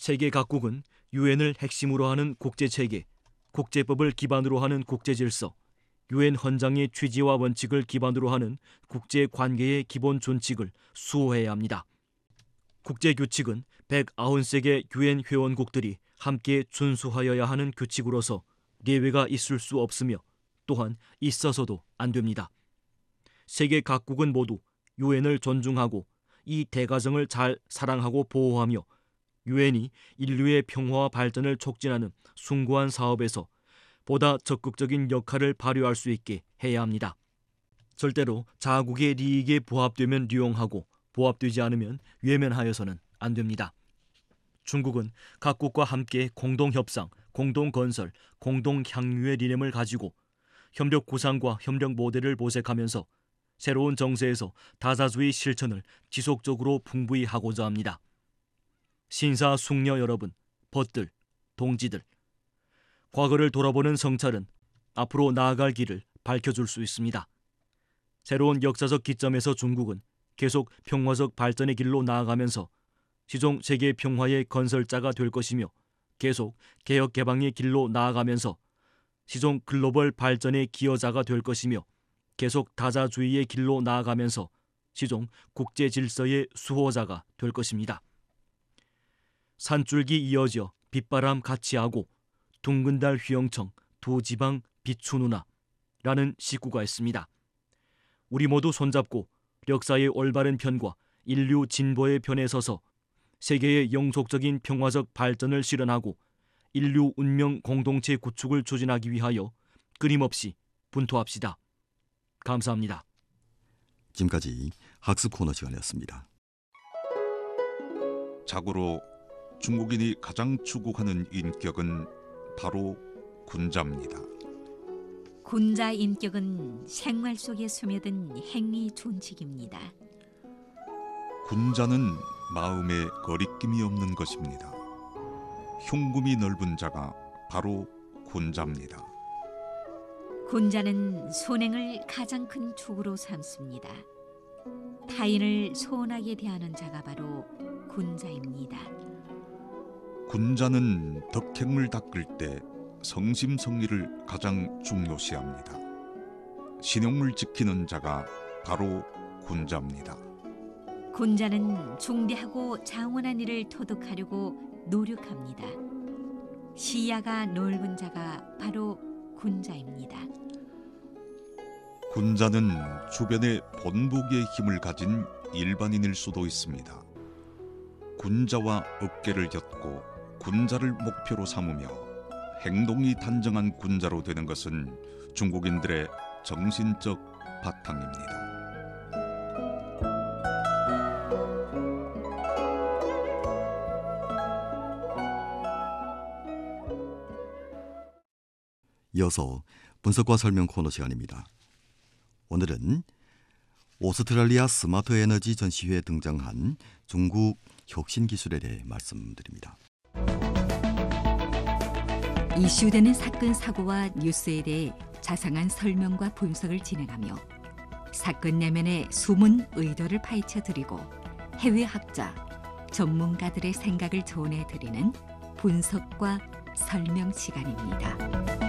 세계 각국은 유엔을 핵심으로 하는 국제체계, 국제법을 기반으로 하는 국제질서, 유엔 헌장의 취지와 원칙을 기반으로 하는 국제관계의 기본 준칙을 수호해야 합니다. 국제규칙은 190개 유엔 회원국들이 함께 준수하여야 하는 규칙으로서 예외가 있을 수 없으며 또한 있어서도 안 됩니다. 세계 각국은 모두 유엔을 존중하고 이 대가정을 잘 사랑하고 보호하며 유엔이 인류의 평화와 발전을 촉진하는 숭고한 사업에서 보다 적극적인 역할을 발휘할 수 있게 해야 합니다. 절대로 자국의利益에 부합되면 리용하고 부합되지 않으면 외면하여서는 안 됩니다. 중국은 각국과 함께 공동협상, 공동건설, 공동향유의理念을 가지고 협력 구상과 협력 모델을 모색하면서 새로운 정세에서 다자주의 실천을 지속적으로 풍부히 하고자 합니다. 신사숙녀 여러분, 벗들, 동지들, 과거를 돌아보는 성찰은 앞으로 나아갈 길을 밝혀줄 수 있습니다. 새로운 역사적 기점에서 중국은 계속 평화적 발전의 길로 나아가면서 시종 세계 평화의 건설자가 될 것이며 계속 개혁 개방의 길로 나아가면서 시종 글로벌 발전의 기여자가 될 것이며 계속 다자주의의 길로 나아가면서 시종 국제 질서의 수호자가 될 것입니다. 산줄기 이어져 빗바람 같이 하고 둥근 달 휘영청 두 지방 비추누나 라는 시구가 있습니다. 우리 모두 손잡고 역사의 올바른 편과 인류 진보의 편에 서서 세계의 영속적인 평화적 발전을 실현하고 인류 운명 공동체 구축을 추진하기 위하여 끊임없이 분투합시다. 감사합니다. 지금까지 학습 코너 시간이었습니다. 자고로 중국인이 가장 추구하는 인격은 바로 군자입니다. 군자 인격은 생활 속에 스며든 행위 준칙입니다. 군자는 마음에 거리낌이 없는 것입니다. 흉금이 넓은 자가 바로 군자입니다. 군자는 손행을 가장 큰 축으로 삼습니다. 타인을 소원하게 대하는 자가 바로 군자입니다. 군자는 덕행을 닦을 때 성심성의를 가장 중요시합니다. 신용을 지키는 자가 바로 군자입니다. 군자는 중대하고 장원한 일을 토득하려고 노력합니다. 시야가 넓은 자가 바로 군자입니다. 군자는 주변에 본보기의 힘을 가진 일반인일 수도 있습니다. 군자와 어깨를 엮고 군자를 목표로 삼으며 행동이 단정한 군자로 되는 것은 중국인들의 정신적 바탕입니다. 이어서 분석과 설명 코너 시간입니다. 오늘은 오스트랄리아 스마트 에너지 전시회에 등장한 중국 혁신 기술에 대해 말씀드립니다. 이슈되는 사건, 사고와 뉴스에 대해 자상한 설명과 분석을 진행하며 사건 내면의 숨은 의도를 파헤쳐드리고 해외 학자, 전문가들의 생각을 전해드리는 분석과 설명 시간입니다.